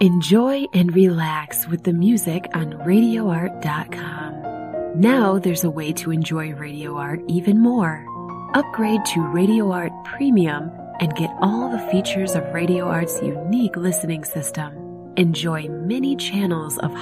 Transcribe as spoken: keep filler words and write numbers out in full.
Enjoy and relax with the music on radio art dot com. Now there's a way to enjoy Radio Art even more. Upgrade to Radio Art Premium and get all the features of Radio Art's unique listening system. Enjoy many channels of